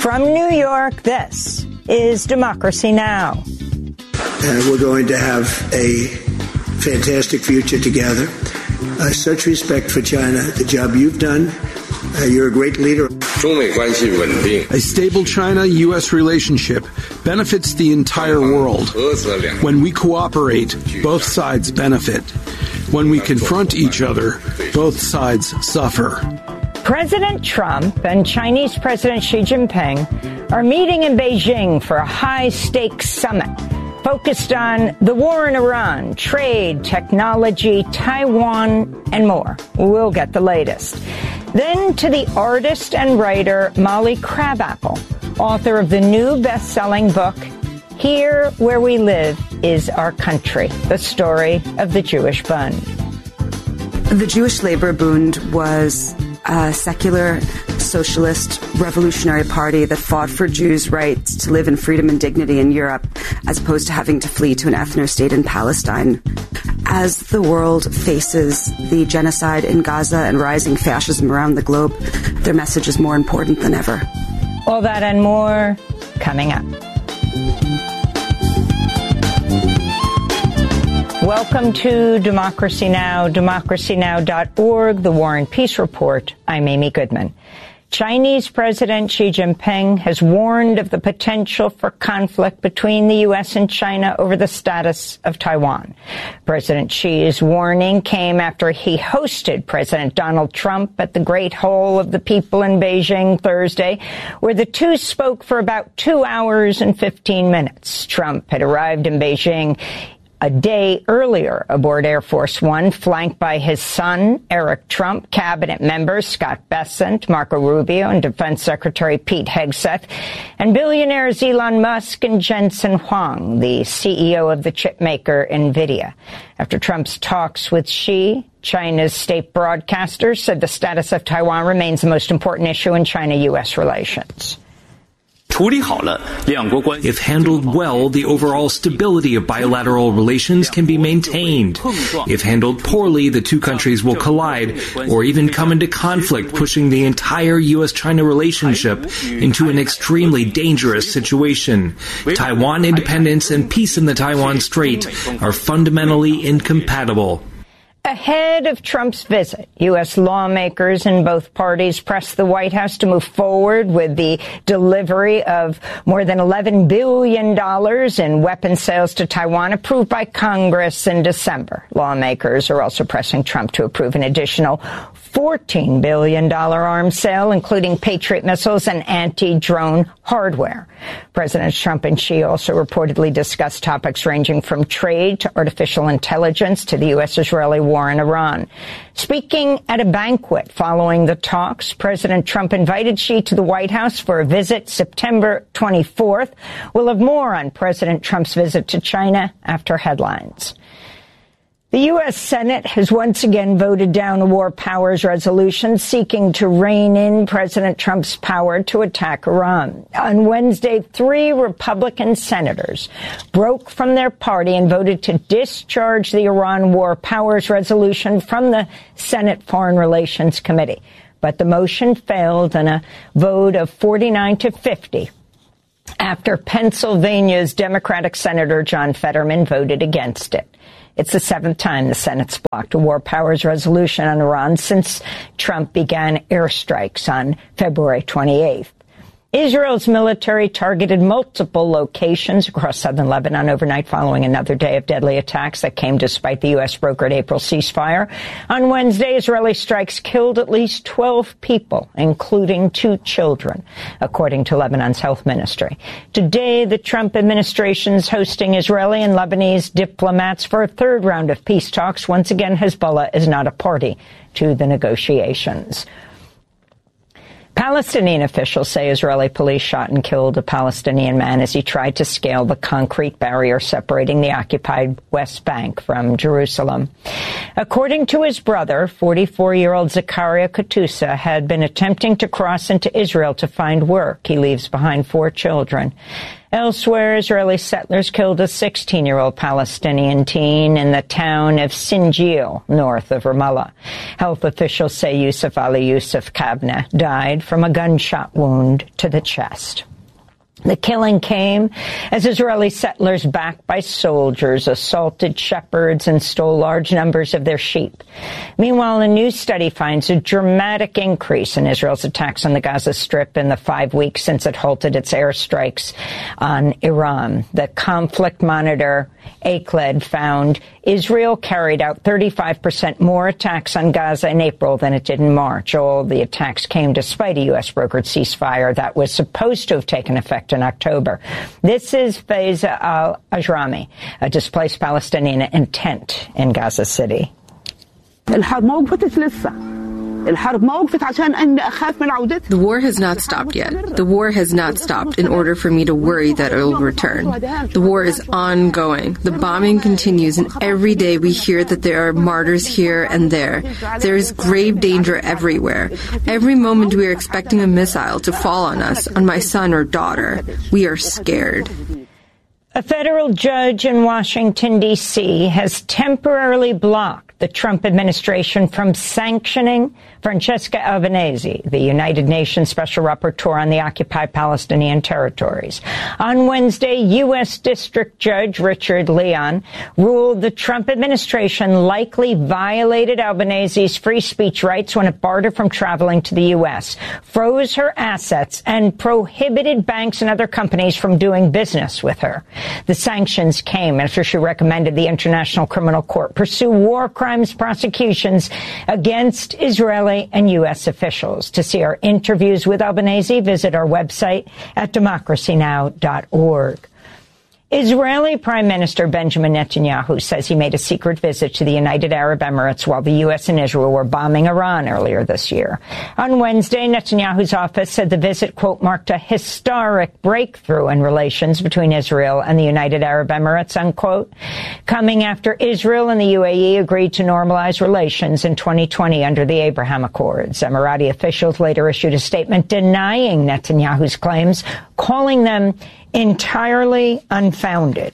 From New York, this is Democracy Now! We're going to have a fantastic future together. Such respect for China, the job you've done. You're a great leader. A stable China-U.S. relationship benefits the entire world. When we cooperate, both sides benefit. When we confront each other, both sides suffer. President Trump and Chinese President Xi Jinping are meeting in Beijing for a high-stakes summit focused on the war in Iran, trade, technology, Taiwan, and more. We'll get the latest. Then to the artist and writer Molly Crabapple, author of the new best-selling book, Here Where We Live Is Our Country, the story of the Jewish Bund. The Jewish Labor Bund was a secular, socialist, revolutionary party that fought for Jews' rights to live in freedom and dignity in Europe, as opposed to having to flee to an ethno-state in Palestine. As the world faces the genocide in Gaza and rising fascism around the globe, their message is more important than ever. All that and more coming up. Welcome to Democracy Now!, democracynow.org, the War and Peace Report. I'm Amy Goodman. Chinese President Xi Jinping has warned of the potential for conflict between the U.S. and China over the status of Taiwan. President Xi's warning came after he hosted President Donald Trump at the Great Hall of the People in Beijing Thursday, where the two spoke for about 2 hours and 15 minutes. Trump had arrived in Beijing a day earlier aboard Air Force One, flanked by his son, Eric Trump, cabinet members Scott Bessent, Marco Rubio, and Defense Secretary Pete Hegseth, and billionaires Elon Musk and Jensen Huang, the CEO of the chipmaker NVIDIA. After Trump's talks with Xi, China's state broadcasters said the status of Taiwan remains the most important issue in China-U.S. relations. If handled well, the overall stability of bilateral relations can be maintained. If handled poorly, the two countries will collide or even come into conflict, pushing the entire U.S.-China relationship into an extremely dangerous situation. Taiwan independence and peace in the Taiwan Strait are fundamentally incompatible. Ahead of Trump's visit, U.S. lawmakers in both parties pressed the White House to move forward with the delivery of more than $11 billion in weapons sales to Taiwan, approved by Congress in December. Lawmakers are also pressing Trump to approve an additional $14 billion arms sale, including Patriot missiles and anti-drone hardware. Presidents Trump and Xi also reportedly discussed topics ranging from trade to artificial intelligence to the U.S.-Israeli war in Iran. Speaking at a banquet following the talks, President Trump invited Xi to the White House for a visit September 24th. We'll have more on President Trump's visit to China after headlines. The U.S. Senate has once again voted down a war powers resolution seeking to rein in President Trump's power to attack Iran. On Wednesday, 3 Republican senators broke from their party and voted to discharge the Iran war powers resolution from the Senate Foreign Relations Committee. But the motion failed in a vote of 49-50 after Pennsylvania's Democratic Senator John Fetterman voted against it. It's the 7th time the Senate's blocked a war powers resolution on Iran since Trump began airstrikes on February 28th. Israel's military targeted multiple locations across southern Lebanon overnight following another day of deadly attacks that came despite the U.S. brokered April ceasefire. On Wednesday, Israeli strikes killed at least 12 people, including 2 children, according to Lebanon's health ministry. Today, the Trump administration's hosting Israeli and Lebanese diplomats for a 3rd round of peace talks. Once again, Hezbollah is not a party to the negotiations. Palestinian officials say Israeli police shot and killed a Palestinian man as he tried to scale the concrete barrier separating the occupied West Bank from Jerusalem. According to his brother, 44-year-old Zakaria Katusa had been attempting to cross into Israel to find work. He leaves behind 4 children. Elsewhere, Israeli settlers killed a 16-year-old Palestinian teen in the town of Sinjil, north of Ramallah. Health officials say Yusuf Ali Yusuf Kabna died from a gunshot wound to the chest. The killing came as Israeli settlers, backed by soldiers, assaulted shepherds and stole large numbers of their sheep. Meanwhile, a new study finds a dramatic increase in Israel's attacks on the Gaza Strip in the 5 weeks since it halted its airstrikes on Iran. The conflict monitor, ACLED, found Israel carried out 35% more attacks on Gaza in April than it did in March. All the attacks came despite a U.S.-brokered ceasefire that was supposed to have taken effect in October. This is Faiza al-Ajrami, a displaced Palestinian in tent in Gaza City. The war has not stopped yet. The war has not stopped in order for me to worry that it will return. The war is ongoing. The bombing continues, and every day we hear that there are martyrs here and there. There is grave danger everywhere. Every moment we are expecting a missile to fall on us, on my son or daughter. We are scared. A federal judge in Washington, D.C. has temporarily blocked the Trump administration from sanctioning Francesca Albanese, the United Nations Special Rapporteur on the occupied Palestinian territories. On Wednesday, U.S. District Judge Richard Leon ruled the Trump administration likely violated Albanese's free speech rights when it barred her from traveling to the U.S., froze her assets, and prohibited banks and other companies from doing business with her. The sanctions came after she recommended the International Criminal Court pursue war crimes prosecutions against Israeli and U.S. officials. To see our interviews with Albanese, visit our website at democracynow.org. Israeli Prime Minister Benjamin Netanyahu says he made a secret visit to the United Arab Emirates while the U.S. and Israel were bombing Iran earlier this year. On Wednesday, Netanyahu's office said the visit, quote, marked a historic breakthrough in relations between Israel and the United Arab Emirates, unquote, coming after Israel and the UAE agreed to normalize relations in 2020 under the Abraham Accords. Emirati officials later issued a statement denying Netanyahu's claims, calling them entirely unfounded.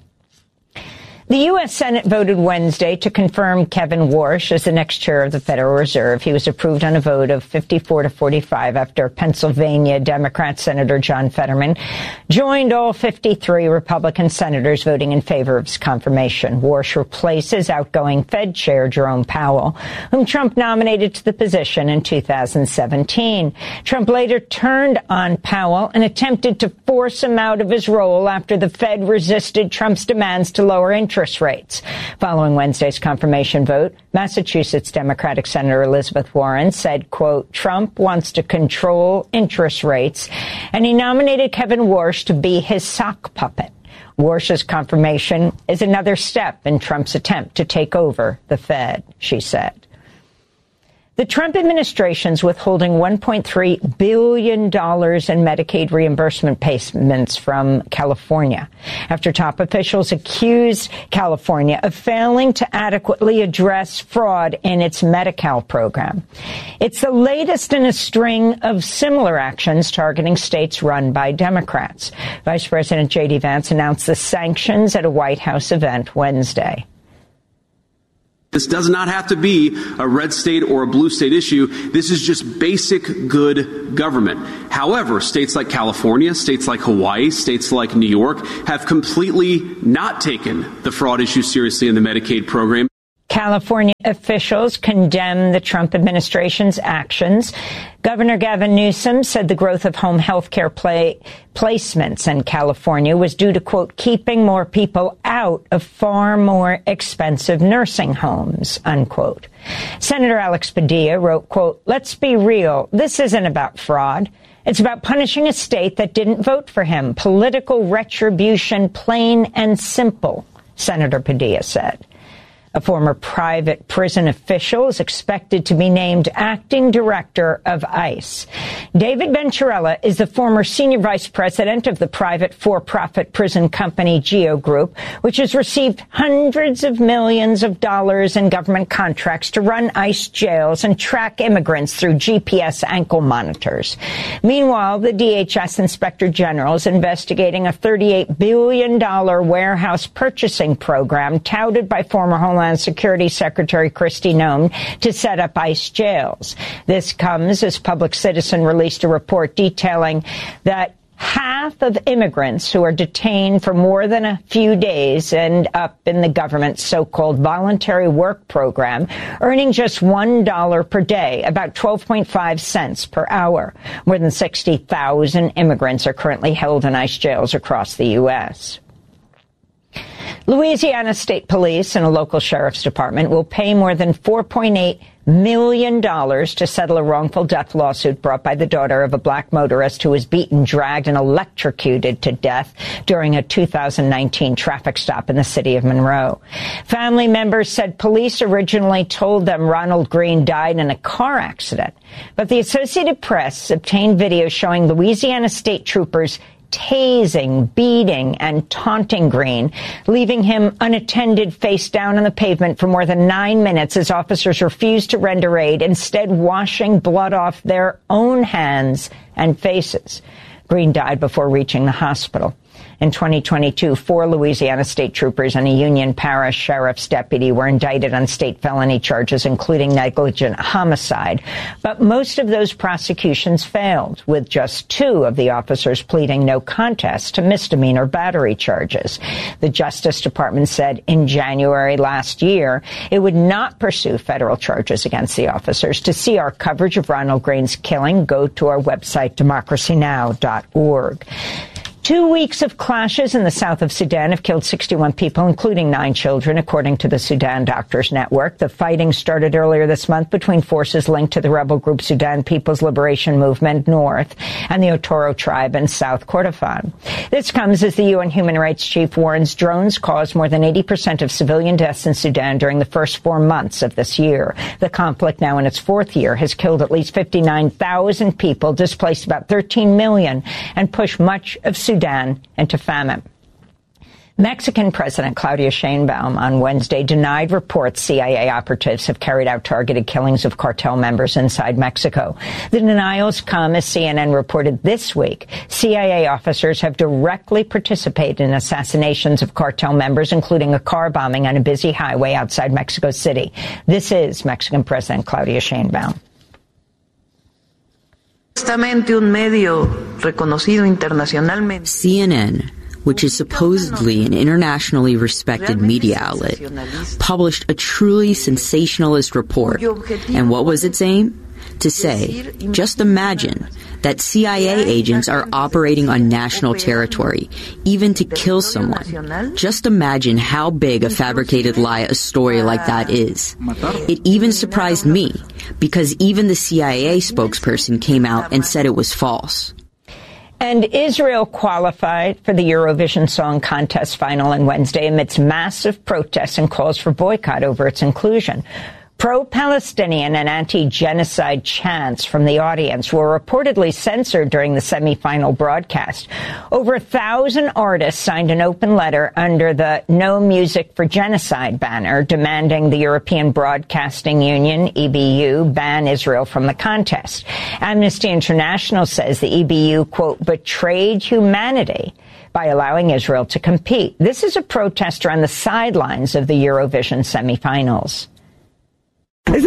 The U.S. Senate voted Wednesday to confirm Kevin Warsh as the next chair of the Federal Reserve. He was approved on a vote of 54 to 45 after Pennsylvania Democrat Senator John Fetterman joined all 53 Republican senators voting in favor of his confirmation. Warsh replaces outgoing Fed Chair Jerome Powell, whom Trump nominated to the position in 2017. Trump later turned on Powell and attempted to force him out of his role after the Fed resisted Trump's demands to lower interest rates. Following Wednesday's confirmation vote, Massachusetts Democratic Senator Elizabeth Warren said, quote, Trump wants to control interest rates, and he nominated Kevin Warsh to be his sock puppet. Warsh's confirmation is another step in Trump's attempt to take over the Fed, she said. The Trump administration's withholding $1.3 billion in Medicaid reimbursement payments from California after top officials accused California of failing to adequately address fraud in its Medi-Cal program. It's the latest in a string of similar actions targeting states run by Democrats. Vice President J.D. Vance announced the sanctions at a White House event Wednesday. This does not have to be a red state or a blue state issue. This is just basic good government. However, states like California, states like Hawaii, states like New York have completely not taken the fraud issue seriously in the Medicaid program. California officials condemn the Trump administration's actions. Governor Gavin Newsom said the growth of home health care placements in California was due to, quote, keeping more people out of far more expensive nursing homes, unquote. Senator Alex Padilla wrote, quote, let's be real. This isn't about fraud. It's about punishing a state that didn't vote for him. Political retribution, plain and simple, Senator Padilla said. A former private prison official is expected to be named acting director of ICE. David Venturella is the former senior vice president of the private for-profit prison company Geo Group, which has received hundreds of millions of dollars in government contracts to run ICE jails and track immigrants through GPS ankle monitors. Meanwhile, the DHS Inspector General is investigating a $38 billion warehouse purchasing program touted by former Homeland Security Secretary Kristi Noem to set up ICE jails. This comes as Public Citizen released a report detailing that half of immigrants who are detained for more than a few days end up in the government's so-called voluntary work program, earning just $1 per day, about 12.5 cents per hour. More than 60,000 immigrants are currently held in ICE jails across the U.S. Louisiana State Police and a local sheriff's department will pay more than $4.8 million to settle a wrongful death lawsuit brought by the daughter of a black motorist who was beaten, dragged, and electrocuted to death during a 2019 traffic stop in the city of Monroe. Family members said police originally told them Ronald Green died in a car accident, but the Associated Press obtained video showing Louisiana State troopers tasing, beating, and taunting Green, leaving him unattended face down on the pavement for more than 9 minutes as officers refused to render aid, instead washing blood off their own hands and faces. Green died before reaching the hospital. In 2022, 4 Louisiana state troopers and a Union Parish sheriff's deputy were indicted on state felony charges, including negligent homicide. But most of those prosecutions failed, with just 2 of the officers pleading no contest to misdemeanor battery charges. The Justice Department said in January last year it would not pursue federal charges against the officers. To see our coverage of Ronald Green's killing, go to our website, democracynow.org. 2 weeks of clashes in the south of Sudan have killed 61 people, including 9 children, according to the Sudan Doctors Network. The fighting started earlier this month between forces linked to the rebel group Sudan People's Liberation Movement North and the Otoro tribe in South Kordofan. This comes as the UN human rights chief warns drones caused more than 80% of civilian deaths in Sudan during the first 4 months of this year. The conflict, now in its 4th year, has killed at least 59,000 people, displaced about 13 million, and pushed much of Sudan into famine. Mexican President Claudia Sheinbaum on Wednesday denied reports CIA operatives have carried out targeted killings of cartel members inside Mexico. The denials come as CNN reported this week CIA officers have directly participated in assassinations of cartel members, including a car bombing on a busy highway outside Mexico City. This is Mexican President Claudia Sheinbaum. CNN, which is supposedly an internationally respected media outlet, published a truly sensationalist report. And what was its aim? To say, just imagine that CIA agents are operating on national territory, even to kill someone. Just imagine how big a fabricated lie a story like that is. It even surprised me, because even the CIA spokesperson came out and said it was false. And Israel qualified for the Eurovision Song Contest final on Wednesday amidst massive protests and calls for boycott over its inclusion. Pro-Palestinian and anti-genocide chants from the audience were reportedly censored during the semifinal broadcast. Over 1,000 artists signed an open letter under the No Music for Genocide banner, demanding the European Broadcasting Union, EBU, ban Israel from the contest. Amnesty International says the EBU, quote, betrayed humanity by allowing Israel to compete. This is a protester on the sidelines of the Eurovision semifinals. It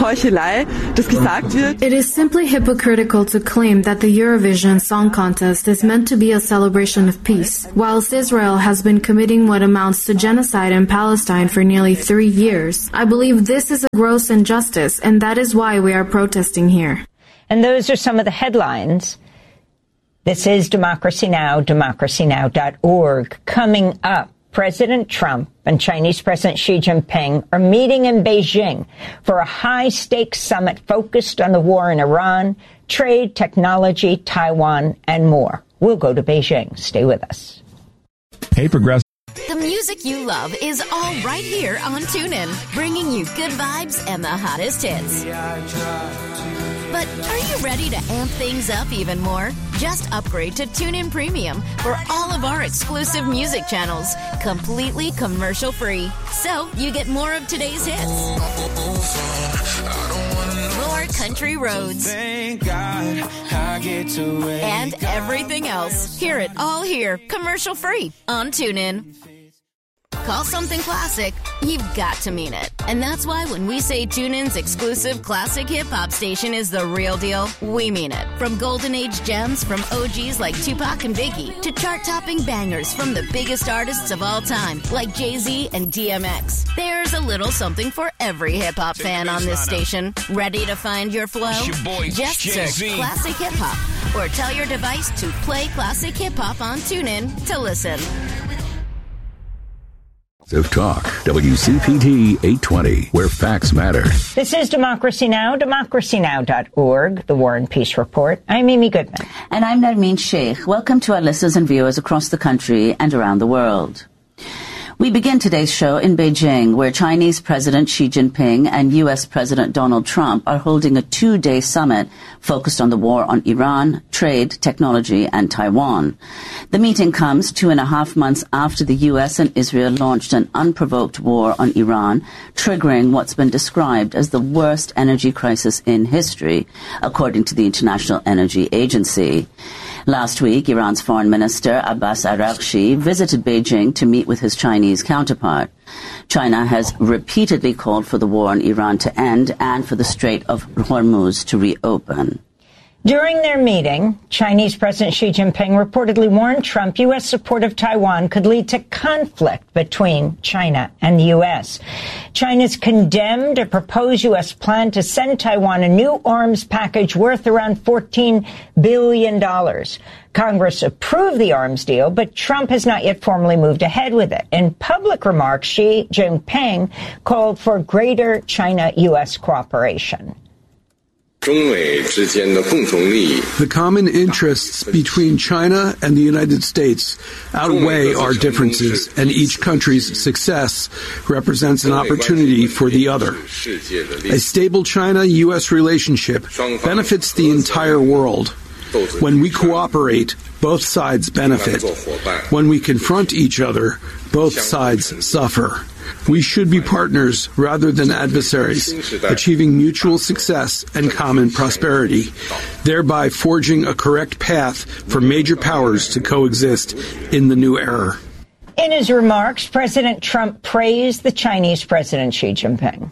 is simply hypocritical to claim that the Eurovision Song Contest is meant to be a celebration of peace, whilst Israel has been committing what amounts to genocide in Palestine for nearly 3 years. I believe this is a gross injustice, and that is why we are protesting here. And those are some of the headlines. This is Democracy Now!, democracynow.org. Coming up, President Trump and Chinese President Xi Jinping are meeting in Beijing for a high-stakes summit focused on the war in Iran, trade, technology, Taiwan, and more. We'll go to Beijing. Stay with us. Hey, Progressive. The music music you love is all right here on TuneIn, bringing you good vibes and the hottest hits. But are you ready to amp things up even more? Just upgrade to TuneIn Premium for all of our exclusive music channels, completely commercial-free. So you get more of today's hits, more country roads, and everything else. Hear it all here, commercial-free on TuneIn. Call something classic, you've got to mean it. And that's why when we say TuneIn's exclusive classic hip-hop station is the real deal, we mean it. From golden age gems from OGs like Tupac and Biggie to chart-topping bangers from the biggest artists of all time like Jay-Z and DMX. There's a little something for every hip-hop fan on this station. Ready to find your flow? Just search Classic Hip-Hop or tell your device to play Classic Hip-Hop on TuneIn to listen. Of Talk, WCPT 820, where facts matter. This is Democracy Now!, democracynow.org, the War and Peace Report. I'm Amy Goodman. And I'm Narmeen Sheikh. Welcome to our listeners and viewers across the country and around the world. We begin today's show in Beijing, where Chinese President Xi Jinping and U.S. President Donald Trump are holding a 2-day summit focused on the war on Iran, trade, technology, and Taiwan. The meeting comes 2.5 months after the U.S. and Israel launched an unprovoked war on Iran, triggering what's been described as the worst energy crisis in history, according to the International Energy Agency. Last week, Iran's Foreign Minister Abbas Araghchi visited Beijing to meet with his Chinese counterpart. China has repeatedly called for the war on Iran to end and for the Strait of Hormuz to reopen. During their meeting, Chinese President Xi Jinping reportedly warned Trump U.S. support of Taiwan could lead to conflict between China and the U.S. China's condemned a proposed U.S. plan to send Taiwan a new arms package worth around $14 billion. Congress approved the arms deal, but Trump has not yet formally moved ahead with it. In public remarks, Xi Jinping called for greater China-U.S. cooperation. The common interests between China and the United States outweigh our differences, and each country's success represents an opportunity for the other. A stable China-U.S. relationship benefits the entire world. When we cooperate, both sides benefit. When we confront each other, both sides suffer. We should be partners rather than adversaries, achieving mutual success and common prosperity, thereby forging a correct path for major powers to coexist in the new era. In his remarks, President Trump praised the Chinese President Xi Jinping.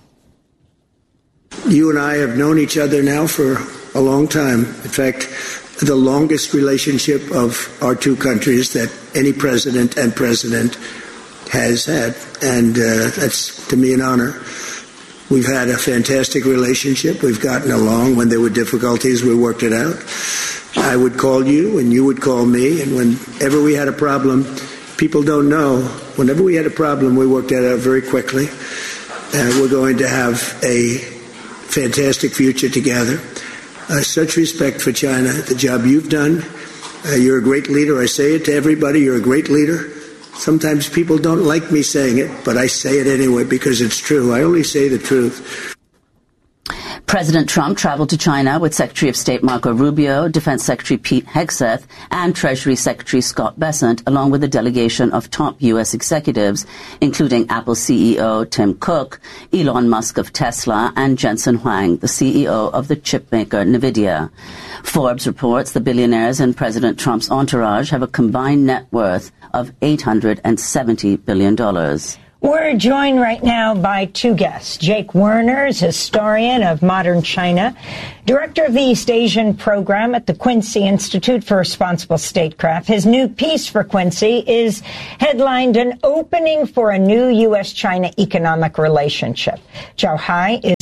You and I have known each other now for a long time. In fact, the longest relationship of our two countries that any president and president has had, and that's, to me, an honor. We've had a fantastic relationship. We've gotten along. When there were difficulties, we worked it out. I would call you, and you would call me, and whenever we had a problem, people don't know, whenever we had a problem, we worked it out very quickly. We're going to have a fantastic future together. Such respect for China, the job you've done. You're a great leader. I say it to everybody. You're a great leader. Sometimes people don't like me saying it, but I say it anyway because it's true. I only say the truth. President Trump traveled to China with Secretary of State Marco Rubio, Defense Secretary Pete Hegseth, and Treasury Secretary Scott Bessent, along with a delegation of top U.S. executives, including Apple CEO Tim Cook, Elon Musk of Tesla, and Jensen Huang, the CEO of the chipmaker NVIDIA. Forbes reports the billionaires in President Trump's entourage have a combined net worth of $870 billion. We're joined right now by two guests. Jake Werner is historian of modern China, director of the East Asian program at the Quincy Institute for Responsible Statecraft. His new piece for Quincy is headlined "An Opening for a New U.S.-China Economic Relationship." Zhao Hai is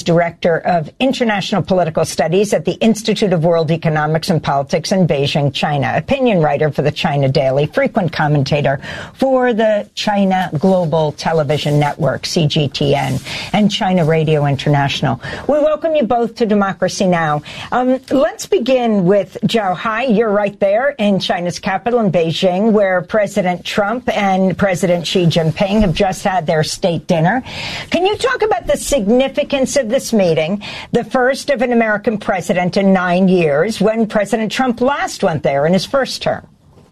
Director of International Political Studies at the Institute of World Economics and Politics in Beijing, China. Opinion writer for the China Daily, frequent commentator for the China Global Television Network, CGTN, and China Radio International. We welcome you both to Democracy Now! Let's begin with Zhao Hai. You're right there in China's capital in Beijing, where President Trump and President Xi Jinping have just had their state dinner. Can you talk about the significance of this meeting, the first of an American president in 9 years, when President Trump last went there in his first term?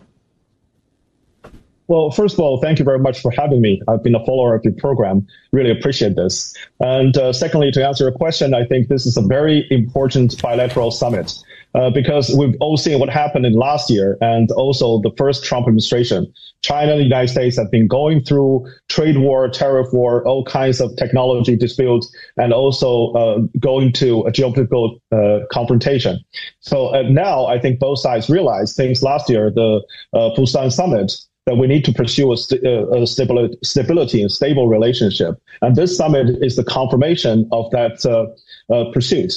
Well, first of all, thank you very much for having me. I've been a follower of your program. Really appreciate this. And secondly, to answer your question, I think this is a very important bilateral summit because we've all seen what happened in last year and also the first Trump administration. China and the United States have been going through trade war, tariff war, all kinds of technology disputes, and also going to a geopolitical confrontation. So now I think both sides realized since last year, the Busan summit, that we need to pursue a stability and stable relationship. And this summit is the confirmation of that pursuit.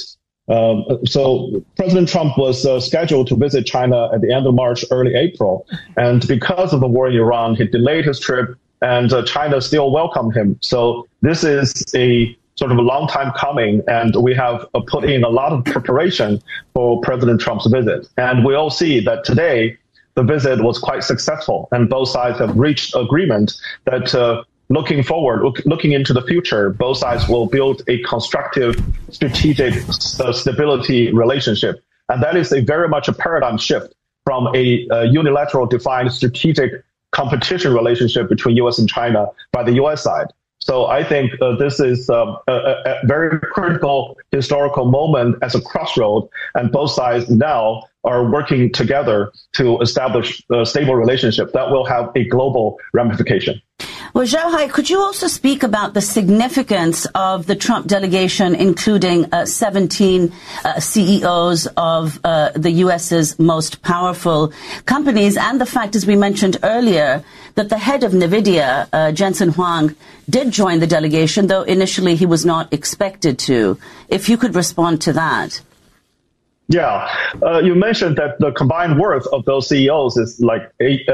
So President Trump was scheduled to visit China at the end of March, early April. And because of the war in Iran, he delayed his trip, and China still welcomed him. So this is a sort of a long time coming, and we have put in a lot of preparation for President Trump's visit. And we all see that today, the visit was quite successful, and both sides have reached agreement that looking forward, looking into the future, both sides will build a constructive strategic stability relationship. And that is very much a paradigm shift from a unilateral defined strategic competition relationship between U.S. and China by the U.S. side. So I think this is a very critical historical moment as a crossroad, and both sides now are working together to establish a stable relationship that will have a global ramification. Well, Zhao Hai, could you also speak about the significance of the Trump delegation, including 17 CEOs of the U.S.'s most powerful companies, and the fact, as we mentioned earlier, that the head of NVIDIA, Jensen Huang, did join the delegation, though initially he was not expected to. If you could respond to that. Yeah, you mentioned that the combined worth of those CEOs is like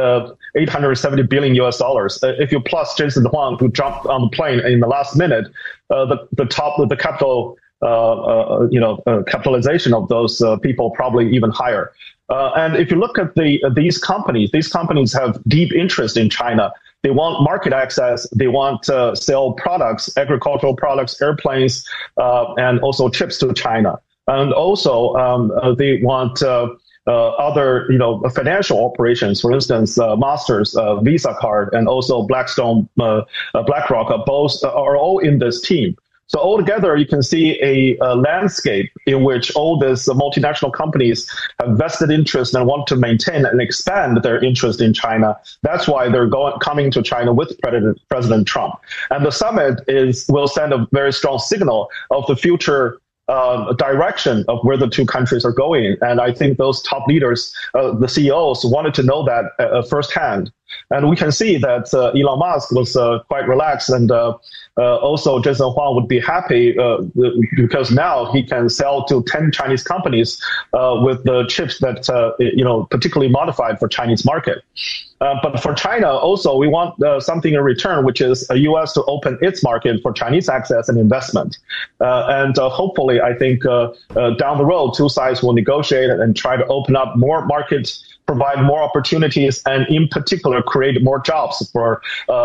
$870 billion US dollars. If you plus Jensen Huang, who jumped on the plane in the last minute, the capital, capitalization of those people probably even higher. And if you look at these companies have deep interest in China. They want market access. They want to sell products, agricultural products, airplanes, and also chips to China. And also, they want other, financial operations. For instance, Masters, Visa card, and also Blackstone, BlackRock, both are all in this team. So altogether, you can see a landscape in which all these multinational companies have vested interest and want to maintain and expand their interest in China. That's why they're coming to China with President Trump. And the summit will send a very strong signal of the future direction of where the two countries are going. And I think those top leaders, the CEOs, wanted to know that firsthand. And we can see that Elon Musk was quite relaxed, and also Jensen Huang would be happy because now he can sell to 10 Chinese companies with the chips that, particularly modified for Chinese market. But for China, also, we want something in return, which is a U.S. to open its market for Chinese access and investment. And hopefully, I think down the road, two sides will negotiate and try to open up more markets, provide more opportunities, and in particular, create more jobs for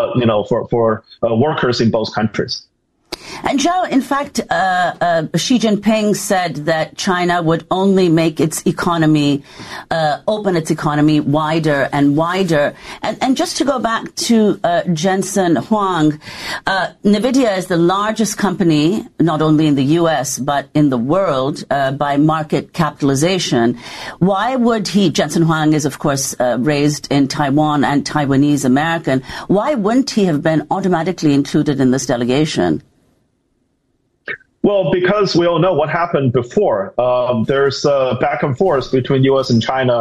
workers in both countries. And Zhao, in fact, Xi Jinping said that China would only make its economy, open its economy wider and wider. And just to go back to Jensen Huang, NVIDIA is the largest company, not only in the U.S., but in the world by market capitalization. Why would Jensen Huang is, of course, raised in Taiwan and Taiwanese American. Why wouldn't he have been automatically included in this delegation? Well, because we all know what happened before. There's back and forth between U.S. and China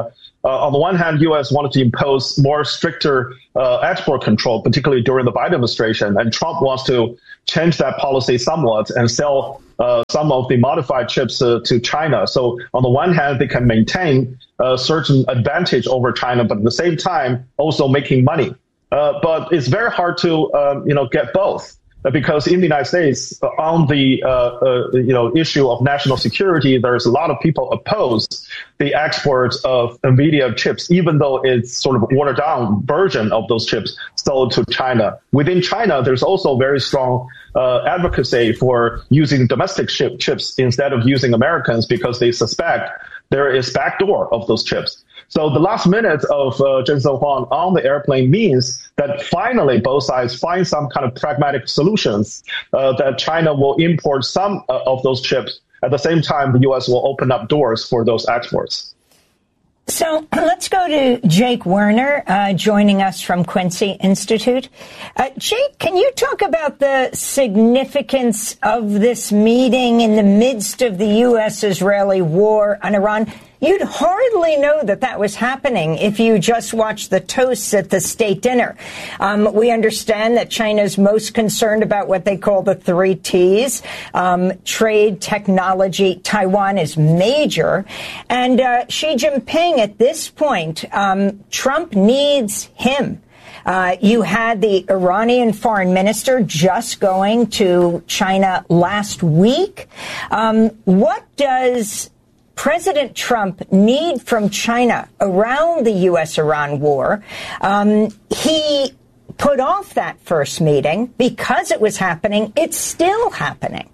on the one hand, U.S. wanted to impose more stricter export control, particularly during the Biden administration, and Trump wants to change that policy somewhat and sell some of the modified chips to China. So on the one hand, they can maintain a certain advantage over China, but at the same time also making money. But it's very hard to get both. Because in the United States, on the issue of national security, there's a lot of people oppose the export of NVIDIA chips, even though it's sort of a watered down version of those chips sold to China. Within China, there's also very strong advocacy for using domestic chips instead of using Americans because they suspect there is backdoor of those chips. So the last minute of Jensen Huang on the airplane means that finally both sides find some kind of pragmatic solutions that China will import some of those chips. At the same time, the U.S. will open up doors for those exports. So let's go to Jake Werner, joining us from Quincy Institute. Jake, can you talk about the significance of this meeting in the midst of the U.S.-Israeli war on Iran? You'd hardly know that was happening if you just watched the toasts at the state dinner. We understand that China's most concerned about what they call the 3 Ts. Trade, technology, Taiwan is major. And Xi Jinping, at this point, Trump needs him. You had the Iranian foreign minister just going to China last week. What does President Trump need from China around the U.S.-Iran war? He put off that first meeting because it was happening. It's still happening.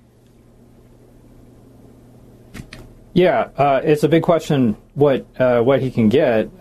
Yeah, it's a big question what he can get.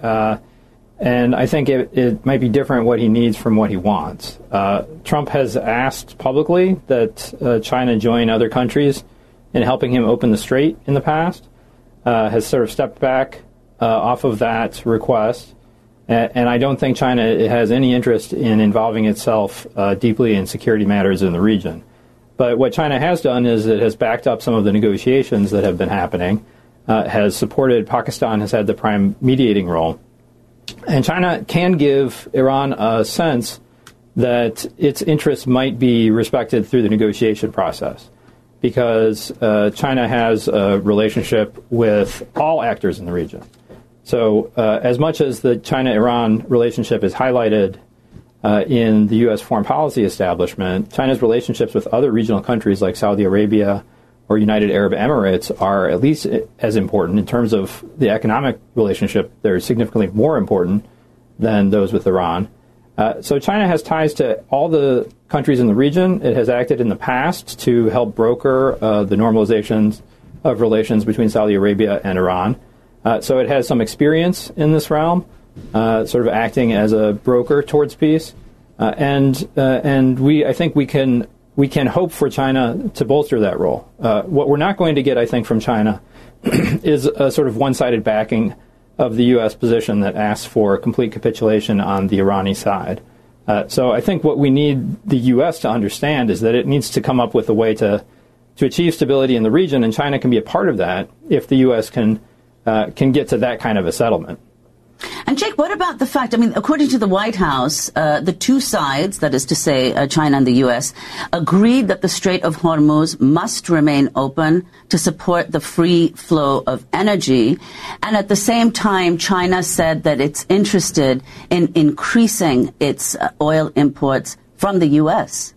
And I think it might be different what he needs from what he wants. Trump has asked publicly that China join other countries in helping him open the strait in the past, has sort of stepped back off of that request. And I don't think China has any interest in involving itself deeply in security matters in the region. But what China has done is it has backed up some of the negotiations that have been happening, has supported Pakistan, has had the prime mediating role. And China can give Iran a sense that its interests might be respected through the negotiation process, because China has a relationship with all actors in the region. So as much as the China-Iran relationship is highlighted in the U.S. foreign policy establishment, China's relationships with other regional countries like Saudi Arabia or United Arab Emirates are at least as important. In terms of the economic relationship, they're significantly more important than those with Iran. So China has ties to all the countries in the region. It has acted in the past to help broker the normalizations of relations between Saudi Arabia and Iran. So it has some experience in this realm, sort of acting as a broker towards peace. And I think we can hope for China to bolster that role. What we're not going to get, I think, from China is a sort of one-sided backing of the U.S. position that asks for complete capitulation on the Iranian side. So I think what we need the U.S. to understand is that it needs to come up with a way to achieve stability in the region, and China can be a part of that if the U.S. can get to that kind of a settlement. And Jake, what about the fact, according to the White House, the two sides, that is to say China and the U.S., agreed that the Strait of Hormuz must remain open to support the free flow of energy. And at the same time, China said that it's interested in increasing its oil imports from the U.S.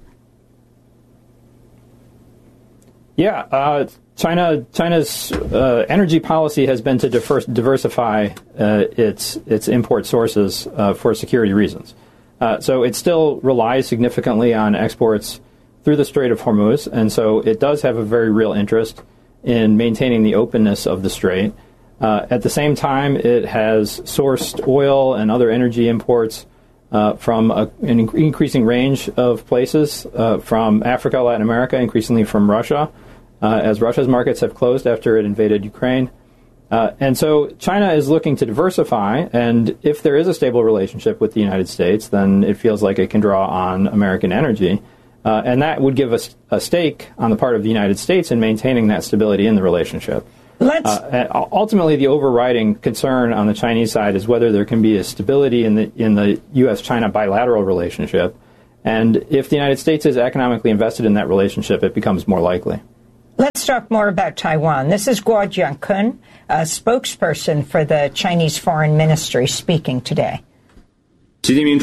Yeah, China's energy policy has been to diversify its import sources for security reasons. So it still relies significantly on exports through the Strait of Hormuz, and so it does have a very real interest in maintaining the openness of the strait. At the same time, it has sourced oil and other energy imports from an increasing range of places, from Africa, Latin America, increasingly from Russia, as Russia's markets have closed after it invaded Ukraine. And so China is looking to diversify, and if there is a stable relationship with the United States, then it feels like it can draw on American energy. And that would give us a stake on the part of the United States in maintaining that stability in the relationship. Ultimately, the overriding concern on the Chinese side is whether there can be a stability in the U.S.-China bilateral relationship. And if the United States is economically invested in that relationship, it becomes more likely. Let's talk more about Taiwan. This is Guo Jiankun, a spokesperson for the Chinese Foreign Ministry, speaking today. In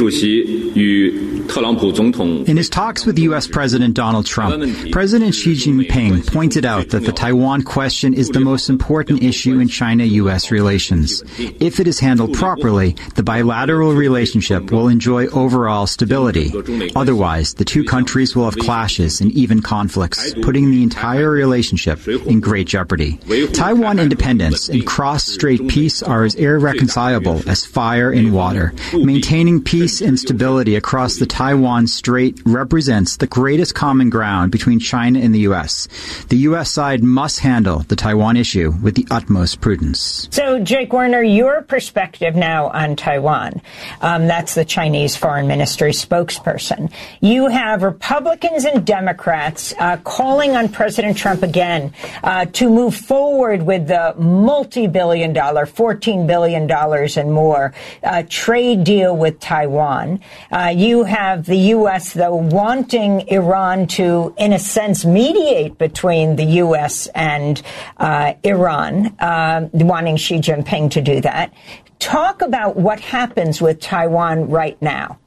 his talks with U.S. President Donald Trump, President Xi Jinping pointed out that the Taiwan question is the most important issue in China-U.S. relations. If it is handled properly, the bilateral relationship will enjoy overall stability. Otherwise, the two countries will have clashes and even conflicts, putting the entire relationship in great jeopardy. Taiwan independence and cross-strait peace are as irreconcilable as fire and water. Maintaining peace and stability across the Taiwan Strait represents the greatest common ground between China and the U.S. The U.S. side must handle the Taiwan issue with the utmost prudence. So, Jake Werner, your perspective now on Taiwan. That's the Chinese Foreign Ministry spokesperson. You have Republicans and Democrats calling on President Trump again to move forward with the multi-billion-dollar, $14 billion and more, trade deal with Taiwan. You have the U.S., though, wanting Iran to, in a sense, mediate between the U.S. and Iran, wanting Xi Jinping to do that. Talk about what happens with Taiwan right now.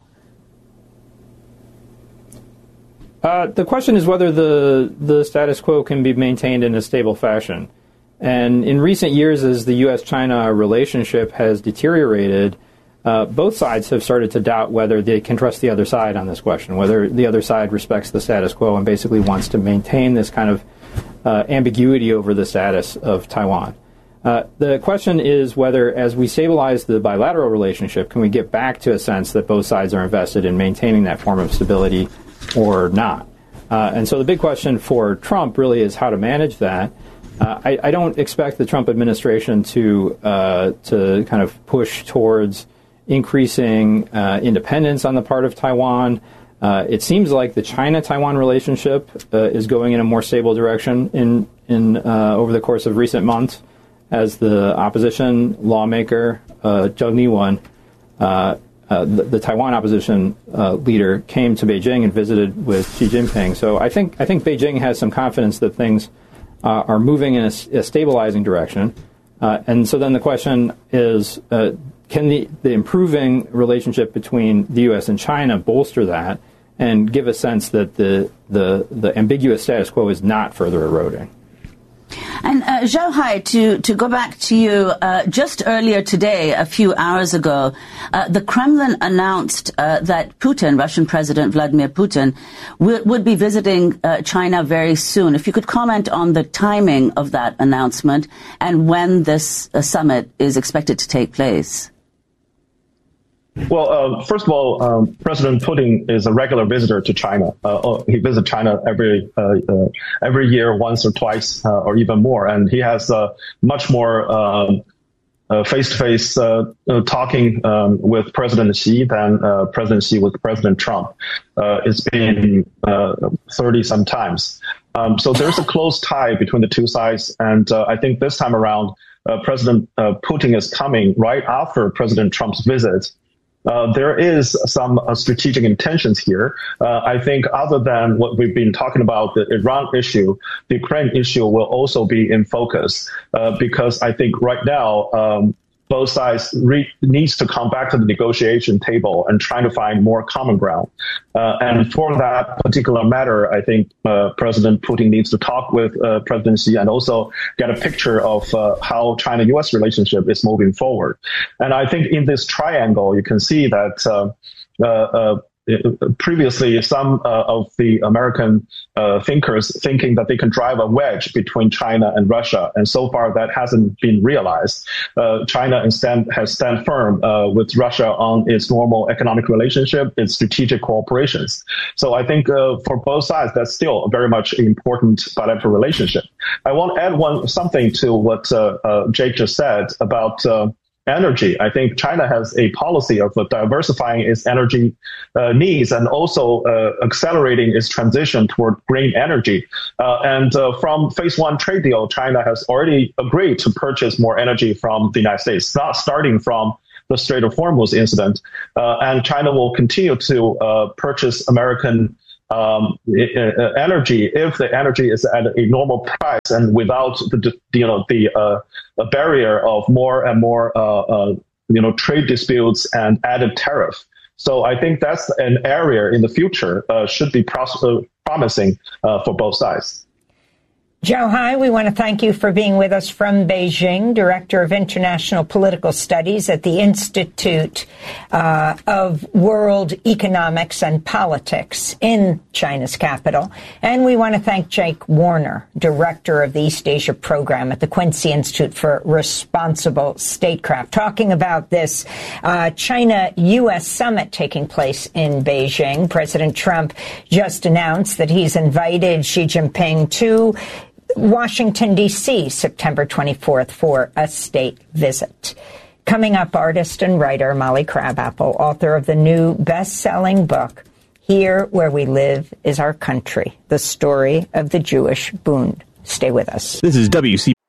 The question is whether the status quo can be maintained in a stable fashion. And in recent years, as the U.S.-China relationship has deteriorated, both sides have started to doubt whether they can trust the other side on this question, whether the other side respects the status quo and basically wants to maintain this kind of ambiguity over the status of Taiwan. The question is whether, as we stabilize the bilateral relationship, can we get back to a sense that both sides are invested in maintaining that form of stability or not? And so the big question for Trump really is how to manage that. I don't expect the Trump administration to kind of push towards increasing independence on the part of Taiwan. It seems like the China-Taiwan relationship is going in a more stable direction in over the course of recent months, as the opposition lawmaker Zheng Niwan, the Taiwan opposition leader, came to Beijing and visited with Xi Jinping. So I think Beijing has some confidence that things are moving in a stabilizing direction. And so then the question is, can the improving relationship between the U.S. and China bolster that and give a sense that the ambiguous status quo is not further eroding? And Zhao Hai, to go back to you, just earlier today, a few hours ago, the Kremlin announced that Putin, Russian President Vladimir Putin, would be visiting China very soon. If you could comment on the timing of that announcement and when this summit is expected to take place. Well, first of all, President Putin is a regular visitor to China. He visits China every year, once or twice, or even more, and he has much more face-to-face talking with President Xi than President Xi with President Trump. It's been 30-some times. So there's a close tie between the two sides, and I think this time around, President Putin is coming right after President Trump's visit. There is some strategic intentions here. I think other than what we've been talking about, the Iran issue, the Ukraine issue will also be in focus, because I think right now, both sides needs to come back to the negotiation table and trying to find more common ground. And for that particular matter, I think President Putin needs to talk with President Xi and also get a picture of how China-U.S. relationship is moving forward. And I think in this triangle, you can see that previously some of the American thinkers thinking that they can drive a wedge between China and Russia, and so far that hasn't been realized. China instead has stand firm with Russia on its normal economic relationship, its strategic cooperations. So I think for both sides, that's still very much an important bilateral relationship. I want to add something to what Jake just said about energy. I think China has a policy of diversifying its energy needs and also accelerating its transition toward green energy. And from phase one trade deal, China has already agreed to purchase more energy from the United States, not starting from the Strait of Hormuz incident. And China will continue to purchase American energy if the energy is at a normal price and without the barrier of more and more trade disputes and added tariff. So I think that's an area in the future should be promising for both sides. Zhao Hai, we want to thank you for being with us from Beijing, Director of International Political Studies at the Institute of World Economics and Politics in China's capital. And we want to thank Jake Warner, Director of the East Asia Program at the Quincy Institute for Responsible Statecraft, talking about this China-U.S. summit taking place in Beijing. President Trump just announced that he's invited Xi Jinping to Washington, D.C., September 24th for a state visit. Coming up, artist and writer Molly Crabapple, author of the new best-selling book, Here Where We Live Is Our Country, the story of the Jewish Bund. Stay with us. This is WCPT